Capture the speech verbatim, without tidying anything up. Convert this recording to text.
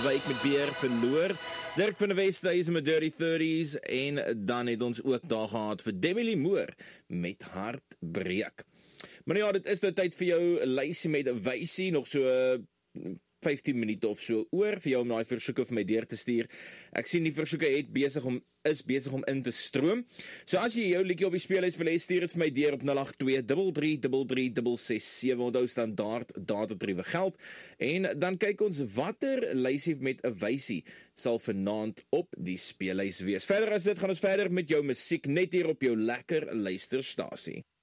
van Wyk met Beer verloor. Dirk van der Westhuizen met Dirty thirties en dan het ons ook daar gehad vir Demi Lee Moore met Hartbreek. Maar ja, dit is nou tyd vir jou lysie met 'n wysie, nog so uh, vyftien minute of so oor vir jou om daai versoeke vir my deur te stuur. Ek sien die versoeke het besig om is besig om in te stroom. So as jy jou liedjie op die speellys wil hê, stuur dit vir my deur op nul agt twee, drie drie drie drie, ses ses sewe. Onthou standaard datatariewe geld. En dan kyk ons watter lysie met 'n wysie sal vanaand op die speellys wees. Verder as dit gaan ons verder met jou musiek net hier op jou lekker luisterstasie.